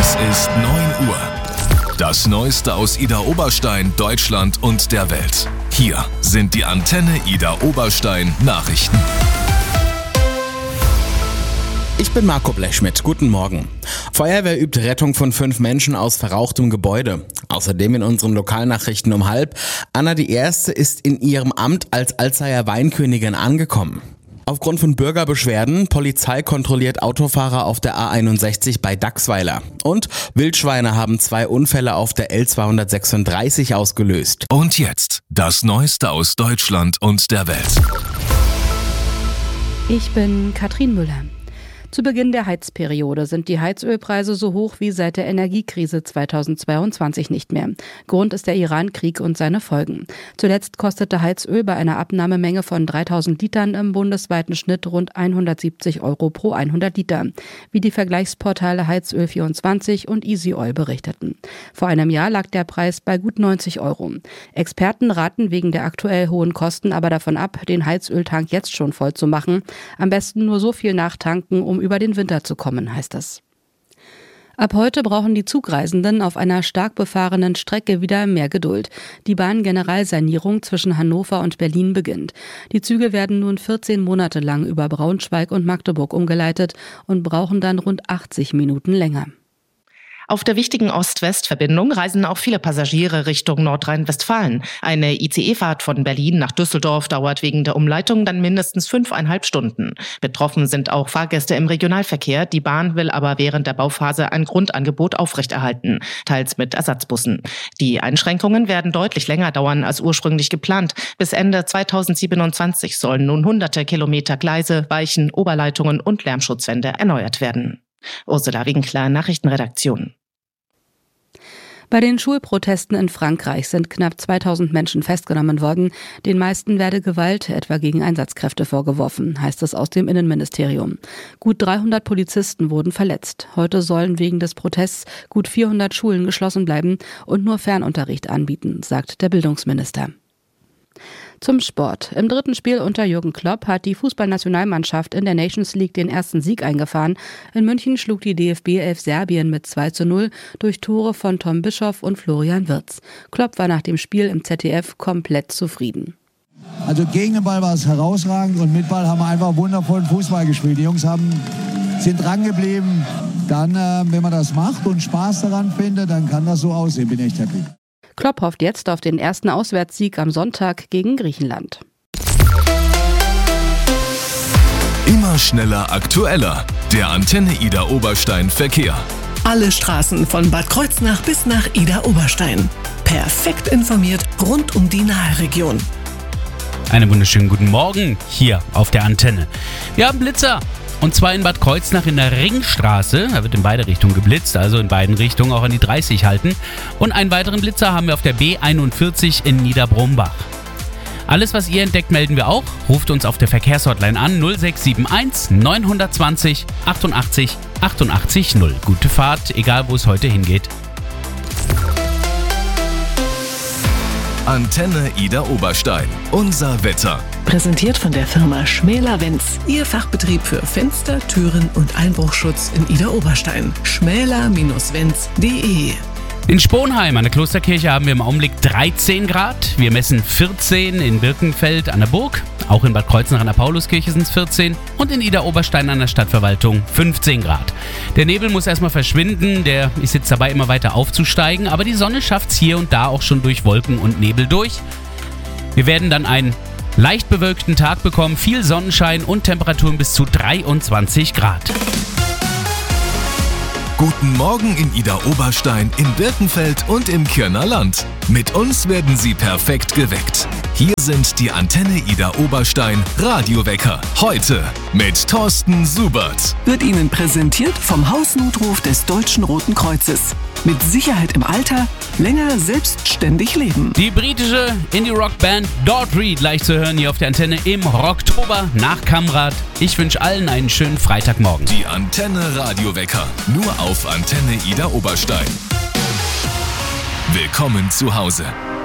Es ist 9 Uhr. Das Neueste aus Idar-Oberstein, Deutschland und der Welt. Hier sind die Antenne Idar-Oberstein Nachrichten. Ich bin Marco Blechschmidt. Guten Morgen. Feuerwehr übt Rettung von 5 Menschen aus verrauchtem Gebäude. Außerdem in unseren Lokalnachrichten um 12:30. Anna die Erste ist in ihrem Amt als Alzeier Weinkönigin angekommen. Aufgrund von Bürgerbeschwerden, Polizei kontrolliert Autofahrer auf der A61 bei Dachsweiler. Und Wildschweine haben 2 Unfälle auf der L236 ausgelöst. Und jetzt das Neueste aus Deutschland und der Welt. Ich bin Katrin Müller. Zu Beginn der Heizperiode sind die Heizölpreise so hoch wie seit der Energiekrise 2022 nicht mehr. Grund ist der Iran-Krieg und seine Folgen. Zuletzt kostete Heizöl bei einer Abnahmemenge von 3000 Litern im bundesweiten Schnitt rund 170 € pro 100 Liter, wie die Vergleichsportale Heizöl24 und EasyOil berichteten. Vor einem Jahr lag der Preis bei gut 90 €. Experten raten wegen der aktuell hohen Kosten aber davon ab, den Heizöltank jetzt schon voll zu machen. Am besten nur so viel nachtanken, um über den Winter zu kommen, heißt es. Ab heute brauchen die Zugreisenden auf einer stark befahrenen Strecke wieder mehr Geduld. Die Bahngeneralsanierung zwischen Hannover und Berlin beginnt. Die Züge werden nun 14 Monate lang über Braunschweig und Magdeburg umgeleitet und brauchen dann rund 80 Minuten länger. Auf der wichtigen Ost-West-Verbindung reisen auch viele Passagiere Richtung Nordrhein-Westfalen. Eine ICE-Fahrt von Berlin nach Düsseldorf dauert wegen der Umleitung dann mindestens 5,5 Stunden. Betroffen sind auch Fahrgäste im Regionalverkehr. Die Bahn will aber während der Bauphase ein Grundangebot aufrechterhalten, teils mit Ersatzbussen. Die Einschränkungen werden deutlich länger dauern als ursprünglich geplant. Bis Ende 2027 sollen nun hunderte Kilometer Gleise, Weichen, Oberleitungen und Lärmschutzwände erneuert werden. Ursula Winkler, Nachrichtenredaktion. Bei den Schulprotesten in Frankreich sind knapp 2000 Menschen festgenommen worden. Den meisten werde Gewalt, etwa gegen Einsatzkräfte, vorgeworfen, heißt es aus dem Innenministerium. Gut 300 Polizisten wurden verletzt. Heute sollen wegen des Protests gut 400 Schulen geschlossen bleiben und nur Fernunterricht anbieten, sagt der Bildungsminister. Zum Sport. Im 3. Spiel unter Jürgen Klopp hat die Fußballnationalmannschaft in der Nations League den ersten Sieg eingefahren. In München schlug die DFB 11 Serbien mit 2:0 durch Tore von Tom Bischoff und Florian Wirtz. Klopp war nach dem Spiel im ZDF komplett zufrieden. Also gegen den Ball war es herausragend und mit Ball haben wir einfach wundervollen Fußball gespielt. Die Jungs sind dran geblieben. Dann, wenn man das macht und Spaß daran findet, dann kann das so aussehen. Bin echt happy. Klopp hofft jetzt auf den ersten Auswärtssieg am Sonntag gegen Griechenland. Immer schneller, aktueller. Der Antenne Idar-Oberstein Verkehr. Alle Straßen von Bad Kreuznach bis nach Idar-Oberstein. Perfekt informiert rund um die Nahe-Region. Einen wunderschönen guten Morgen hier auf der Antenne. Wir haben Blitzer. Und zwar in Bad Kreuznach in der Ringstraße. Da wird in beide Richtungen geblitzt, also in beiden Richtungen auch an die 30 halten. Und einen weiteren Blitzer haben wir auf der B41 in Niederbrumbach. Alles, was ihr entdeckt, melden wir auch. Ruft uns auf der Verkehrshotline an 0671 920 88 88 0. Gute Fahrt, egal wo es heute hingeht. Antenne Idar-Oberstein. Unser Wetter. Präsentiert von der Firma Schmäler-Wenz. Ihr Fachbetrieb für Fenster, Türen und Einbruchschutz in Idar-Oberstein. schmäler-wenz.de. In Sponheim an der Klosterkirche haben wir im Augenblick 13 Grad. Wir messen 14 in Birkenfeld an der Burg. Auch in Bad Kreuznach an der Pauluskirche sind es 14. Und in Idar-Oberstein an der Stadtverwaltung 15 Grad. Der Nebel muss erstmal verschwinden. Der ist jetzt dabei, immer weiter aufzusteigen. Aber die Sonne schafft es hier und da auch schon durch Wolken und Nebel durch. Wir werden dann einen leicht bewölkten Tag bekommen. Viel Sonnenschein und Temperaturen bis zu 23 Grad. Guten Morgen in Idar-Oberstein, in Birkenfeld und im Kirner Land. Mit uns werden Sie perfekt geweckt. Hier sind die Antenne Idar-Oberstein Radiowecker. Heute mit Thorsten Subert. Wird Ihnen präsentiert vom Hausnotruf des Deutschen Roten Kreuzes. Mit Sicherheit im Alter, länger selbstständig leben. Die britische Indie-Rock-Band Daughtry gleich zu hören hier auf der Antenne im Rocktober nach Kamrad. Ich wünsche allen einen schönen Freitagmorgen. Die Antenne Radiowecker, nur auf Antenne Idar-Oberstein. Willkommen zu Hause.